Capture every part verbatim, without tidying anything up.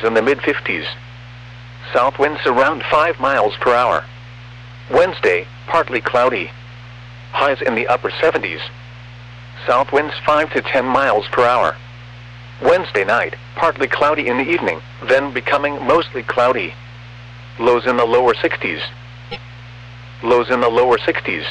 in the mid fifties. South winds around five miles per hour. Wednesday, partly cloudy. Highs in the upper seventies. South winds five to ten miles per hour. Wednesday night, partly cloudy in the evening, then becoming mostly cloudy. Lows in the lower sixties. Lows in the lower sixties.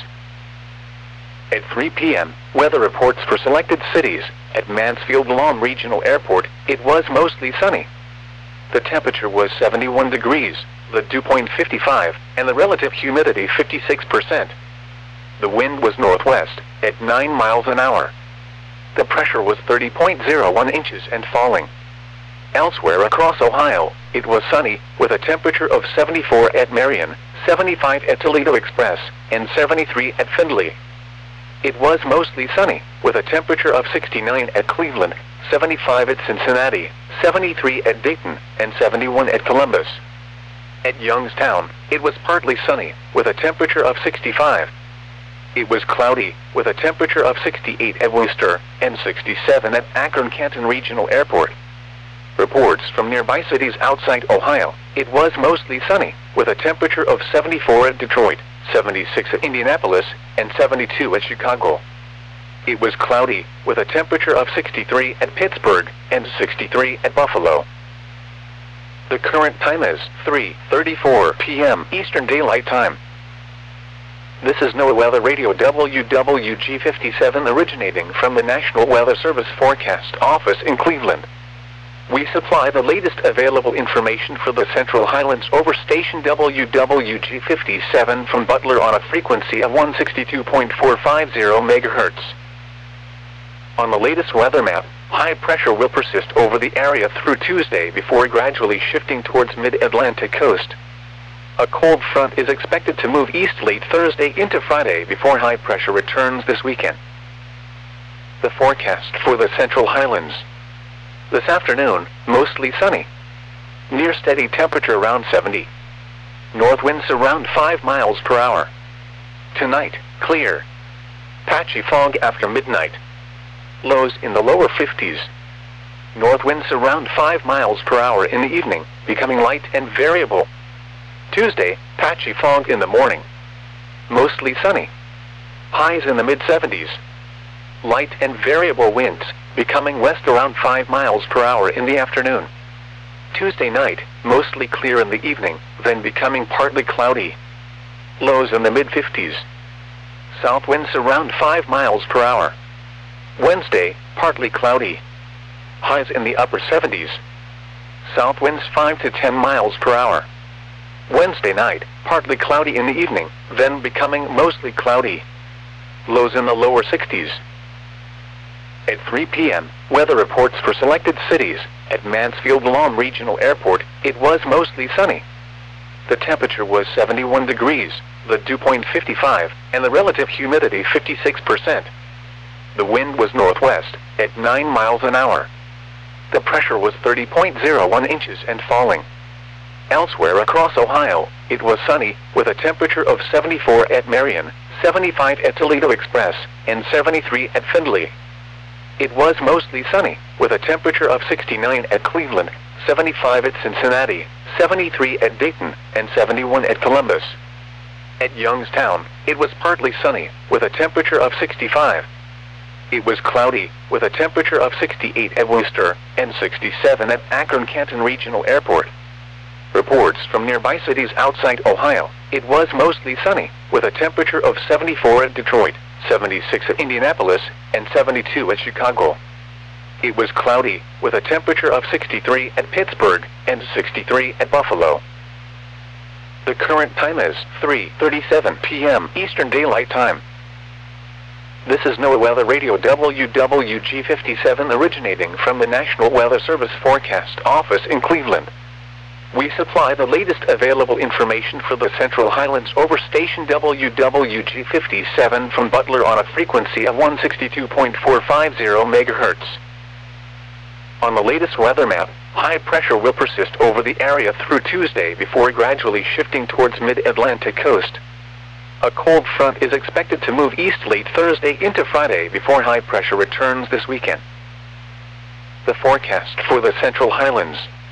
At three p m, weather reports for selected cities. At Mansfield Lawn Regional Airport, it was mostly sunny. The temperature was seventy-one degrees, the dew point fifty-five, and the relative humidity fifty-six percent. The wind was northwest, at nine miles an hour. The pressure was thirty point zero one inches and falling. Elsewhere across Ohio, it was sunny, with a temperature of seventy-four at Marion, seventy-five at Toledo Express, and seventy-three at Findlay. It was mostly sunny, with a temperature of sixty-nine at Cleveland, seventy-five at Cincinnati, seventy-three at Dayton, and seventy-one at Columbus. At Youngstown, it was partly sunny, with a temperature of sixty-five. It was cloudy, with a temperature of sixty-eight at Worcester, and sixty-seven at Akron-Canton Regional Airport. Reports from nearby cities outside Ohio, it was mostly sunny, with a temperature of seventy-four at Detroit, seventy-six at Indianapolis, and seventy-two at Chicago. It was cloudy, with a temperature of sixty-three at Pittsburgh, and sixty-three at Buffalo. The current time is three thirty-four p m Eastern Daylight Time. This is NOAA Weather Radio W W G fifty-seven originating from the National Weather Service Forecast Office in Cleveland. We supply the latest available information for the Central Highlands over station W W G fifty-seven from Butler on a frequency of one sixty-two point four five zero megahertz. On the latest weather map, high pressure will persist over the area through Tuesday before gradually shifting towards mid-Atlantic coast. A cold front is expected to move east late Thursday into Friday before high pressure returns this weekend. The forecast for the Central Highlands. This afternoon, mostly sunny. Near steady temperature around seventy. North winds around five miles per hour. Tonight, clear. Patchy fog after midnight. Lows in the lower fifties. North winds around five miles per hour in the evening, becoming light and variable. Tuesday, patchy fog in the morning. Mostly sunny. Highs in the mid seventies. Light and variable winds, becoming west around five miles per hour in the afternoon. Tuesday night, mostly clear in the evening, then becoming partly cloudy. Lows in the mid fifties. South winds around five miles per hour. Wednesday, partly cloudy. Highs in the upper seventies. South winds five to ten miles per hour. Wednesday night, partly cloudy in the evening, then becoming mostly cloudy. Lows in the lower sixties. At three p m, weather reports for selected cities. At Mansfield Lawn Regional Airport, it was mostly sunny. The temperature was seventy-one degrees, the dew point fifty-five, and the relative humidity fifty-six percent. The wind was northwest, at nine miles an hour. The pressure was thirty point zero one inches and falling. Elsewhere across Ohio, it was sunny, with a temperature of seventy-four at Marion, seventy-five at Toledo Express, and seventy-three at Findlay. It was mostly sunny, with a temperature of sixty-nine at Cleveland, seventy-five at Cincinnati, seventy-three at Dayton, and seventy-one at Columbus. At Youngstown, it was partly sunny, with a temperature of sixty-five. It was cloudy, with a temperature of sixty-eight at Worcester, and sixty-seven at Akron-Canton Regional Airport. Reports from nearby cities outside Ohio, it was mostly sunny, with a temperature of seventy-four at Detroit, seventy-six at Indianapolis, and seventy-two at Chicago. It was cloudy, with a temperature of sixty-three at Pittsburgh, and sixty-three at Buffalo. The current time is three thirty-seven p m Eastern Daylight Time. This is NOAA Weather Radio W W G fifty-seven originating from the National Weather Service Forecast Office in Cleveland. We supply the latest available information for the Central Highlands over station W W G fifty-seven from Butler on a frequency of one sixty-two point four five zero megahertz. On the latest weather map, high pressure will persist over the area through Tuesday before gradually shifting towards mid-Atlantic coast. A cold front is expected to move east late Thursday into Friday before high pressure returns this weekend. The forecast for the Central Highlands.